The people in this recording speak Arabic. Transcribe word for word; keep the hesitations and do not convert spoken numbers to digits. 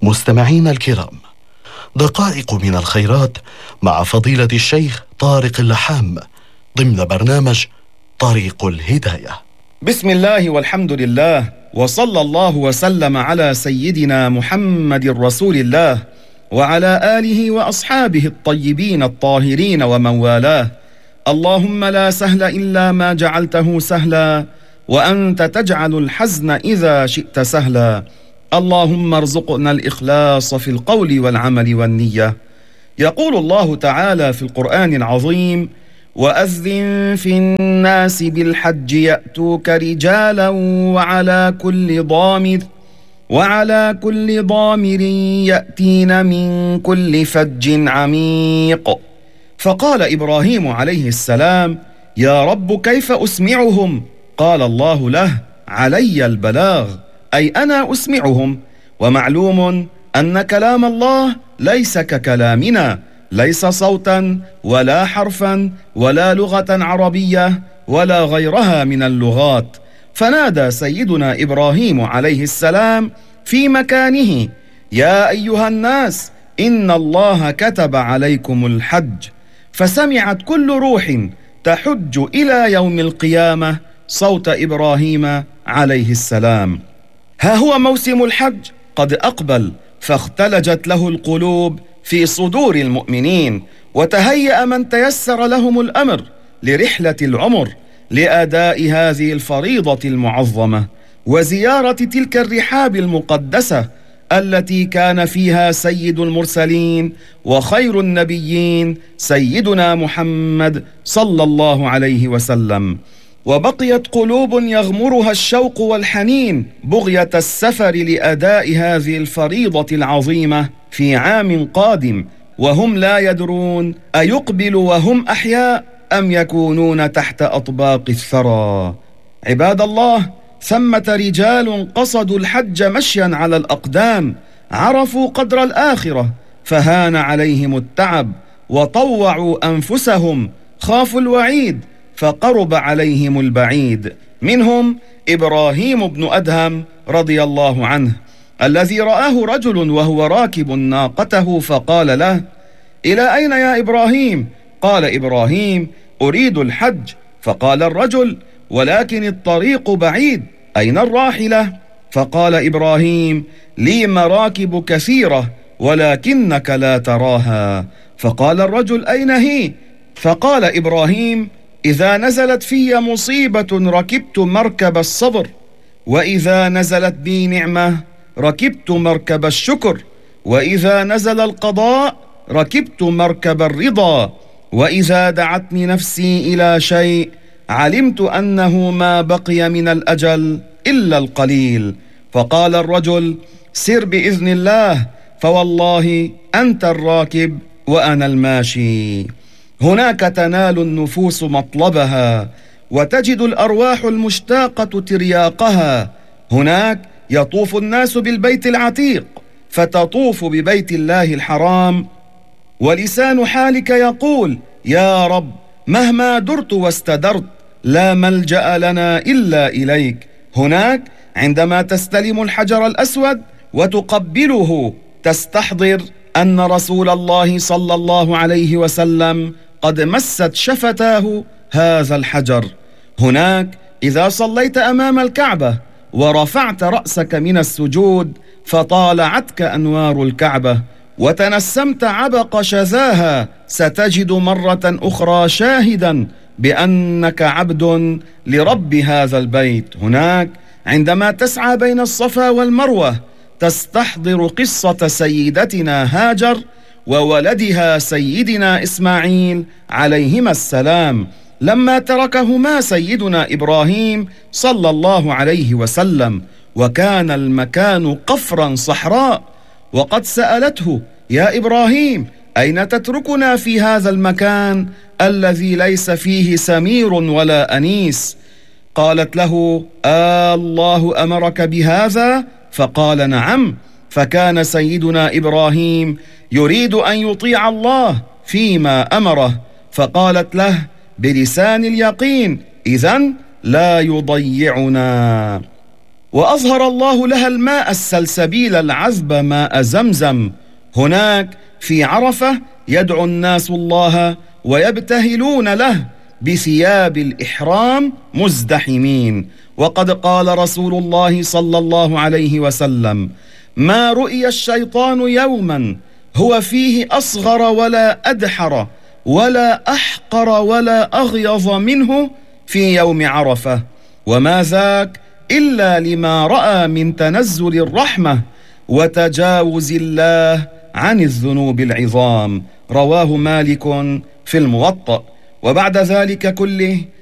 مستمعينا الكرام، دقائق من الخيرات مع فضيلة الشيخ طارق اللحام ضمن برنامج طريق الهداية. بسم الله والحمد لله، وصلى الله وسلم على سيدنا محمد رسول الله وعلى آله وأصحابه الطيبين الطاهرين ومن والاه. اللهم لا سهل إلا ما جعلته سهلا، وأنت تجعل الحزن إذا شئت سهلا. اللهم ارزقنا الإخلاص في القول والعمل والنية. يقول الله تعالى في القرآن العظيم: وأذن في الناس بالحج يأتوك رجالا وعلى كل ضامر وعلى كل ضامر يأتين من كل فج عميق. فقال إبراهيم عليه السلام: يا رب كيف أسمعهم؟ قال الله له: علي البلاغ، أي أنا أسمعهم. ومعلوم أن كلام الله ليس ككلامنا، ليس صوتا ولا حرفا ولا لغة عربية ولا غيرها من اللغات. فنادى سيدنا إبراهيم عليه السلام في مكانه: يا أيها الناس إن الله كتب عليكم الحج. فسمعت كل روح تحج إلى يوم القيامة صوت إبراهيم عليه السلام. ها هو موسم الحج قد أقبل، فاختلجت له القلوب في صدور المؤمنين، وتهيأ من تيسر لهم الأمر لرحلة العمر لأداء هذه الفريضة المعظمة وزيارة تلك الرحاب المقدسة التي كان فيها سيد المرسلين وخير النبيين سيدنا محمد صلى الله عليه وسلم. وبقيت قلوب يغمرها الشوق والحنين بغية السفر لأداء هذه الفريضة العظيمة في عام قادم، وهم لا يدرون أيقبل وهم أحياء أم يكونون تحت أطباق الثرى. عباد الله، ثمة رجال قصدوا الحج مشيا على الأقدام، عرفوا قدر الآخرة فهان عليهم التعب، وطوعوا أنفسهم، خافوا الوعيد فقرب عليهم البعيد. منهم إبراهيم بن أدهم رضي الله عنه، الذي رآه رجل وهو راكب ناقته فقال له: إلى أين يا إبراهيم؟ قال إبراهيم: أريد الحج. فقال الرجل: ولكن الطريق بعيد، أين الراحلة؟ فقال إبراهيم: لي مراكب كثيرة ولكنك لا تراها. فقال الرجل: أين هي؟ فقال إبراهيم: إذا نزلت في مصيبة ركبت مركب الصبر، وإذا نزلت بي نعمة ركبت مركب الشكر، وإذا نزل القضاء ركبت مركب الرضا، وإذا دعتني نفسي إلى شيء علمت أنه ما بقي من الأجل إلا القليل. فقال الرجل: سر بإذن الله، فوالله أنت الراكب وأنا الماشي. هناك تنال النفوس مطلبها، وتجد الأرواح المشتاقة ترياقها. هناك يطوف الناس بالبيت العتيق، فتطوف ببيت الله الحرام، ولسان حالك يقول: يا رب مهما درت واستدرت لا ملجأ لنا إلا إليك. هناك عندما تستلم الحجر الأسود وتقبله تستحضر أن رسول الله صلى الله عليه وسلم قد مست شفتاه هذا الحجر. هناك إذا صليت أمام الكعبة ورفعت رأسك من السجود فطالعتك أنوار الكعبة وتنسمت عبق شذاها، ستجد مرة أخرى شاهدا بأنك عبد لرب هذا البيت. هناك عندما تسعى بين الصفا والمروة تستحضر قصة سيدتنا هاجر وولدها سيدنا إسماعيل عليهما السلام، لما تركهما سيدنا إبراهيم صلى الله عليه وسلم، وكان المكان قفرا صحراء، وقد سألته: يا إبراهيم أين تتركنا في هذا المكان الذي ليس فيه سمير ولا أنيس؟ قالت له: آه الله أمرك بهذا؟ فقال: نعم. فكان سيدنا إبراهيم يريد أن يطيع الله فيما أمره، فقالت له بلسان اليقين: إذن لا يضيعنا. وأظهر الله لها الماء السلسبيل العذب ماء زمزم. هناك في عرفة يدعو الناس الله ويبتهلون له بثياب الإحرام مزدحمين. وقد قال رسول الله صلى الله عليه وسلم: ما رؤي الشيطان يوما هو فيه أصغر ولا أدحر ولا أحقر ولا أغيظ منه في يوم عرفة، وما ذاك إلا لما رأى من تنزل الرحمة وتجاوز الله عن الذنوب العظام. رواه مالك في الموطأ. وبعد ذلك كله